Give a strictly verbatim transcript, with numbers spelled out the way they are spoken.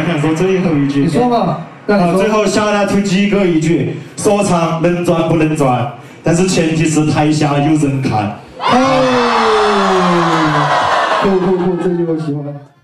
想说最后一句。 你说嘛。 好，最后小来推几个一句，说唱能赚不能赚，但是前提是台下有人看。 哦，酷酷酷，这句我喜欢。